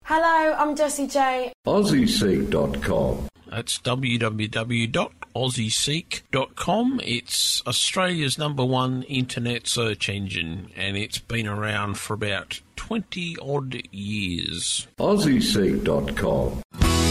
Hello, I'm Jessie J. AussieSeek.com. That's www.aussieseek.com. It's Australia's #1 internet search engine, and it's been around for about 20-odd years. AussieSeek.com.